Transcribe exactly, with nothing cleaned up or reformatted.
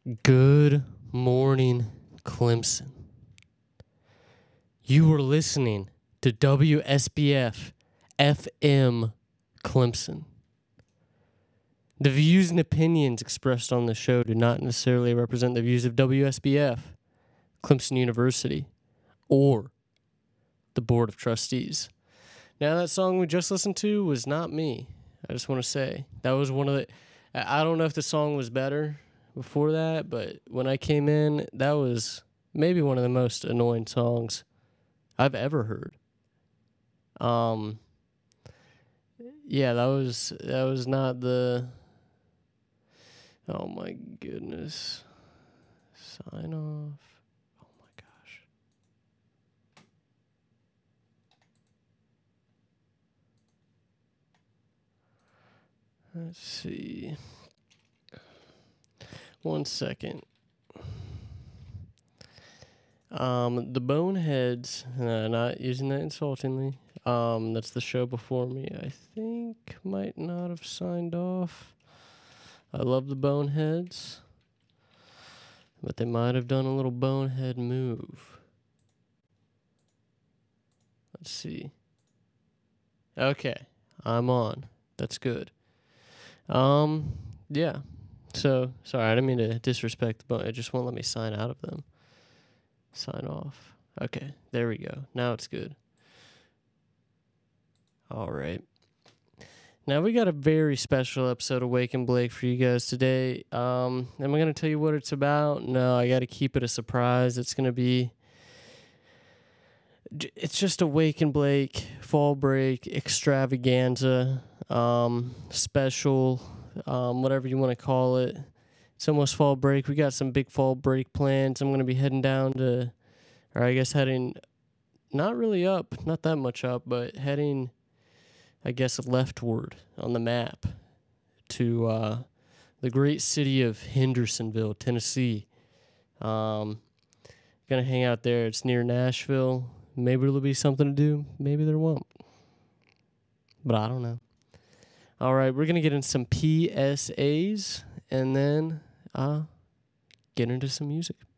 Good morning, Clemson. You are listening to W S B F F M Clemson. The views and opinions expressed on the show do not necessarily represent the views of W S B F, Clemson University, or the Board of Trustees. Now, that song we just listened to was not me. I just want to say that was one of the. I don't know if the song was better before that, but when I came in, that was maybe one of the most annoying songs I've ever heard. Um, yeah, that was that was not the. Oh my goodness! Sign off. Oh my gosh. Let's see. One second. Um, the Boneheads, uh, not using that insultingly, um, that's the show before me, I think might not have signed off. I love the Boneheads, but they might have done a little bonehead move. Let's see. Okay, I'm on. That's good. Um, yeah. So, sorry, I didn't mean to disrespect the bone. It just won't let me sign out of them. Sign off. Okay, there we go. Now it's good. All right. Now we got a very special episode of Wake and Blake for you guys today. Um, am I going to tell you what it's about? No, I got to keep it a surprise. It's going to be... It's just a Wake and Blake fall break extravaganza, um, special, um, whatever you want to call it. It's almost fall break. We got some big fall break plans. I'm going to be heading down to, or I guess heading, not really up, not that much up, but heading, I guess, leftward on the map to uh, the great city of Hendersonville, Tennessee. Um, going to hang out there. It's near Nashville. Maybe there'll be something to do. Maybe there won't. But I don't know. All right, we're going to get in some P S As and then uh, get into some music.